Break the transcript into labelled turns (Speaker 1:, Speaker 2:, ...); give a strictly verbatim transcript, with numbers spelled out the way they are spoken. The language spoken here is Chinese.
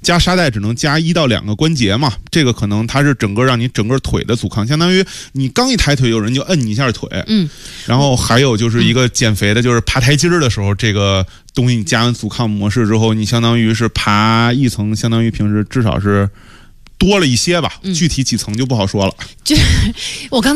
Speaker 1: 加沙袋只能加一到两个关节嘛，这个可能它是整个让你整个腿的阻抗，相当于你刚一抬腿，有人就摁你一下腿。
Speaker 2: 嗯，
Speaker 1: 然后还有就是一个减肥的，就是爬台阶的时候，这个东西你加完阻抗模式之后，你相当于是爬一层，相当于平时至少是多了一些吧，具体几层就不好说了。
Speaker 2: 就我刚。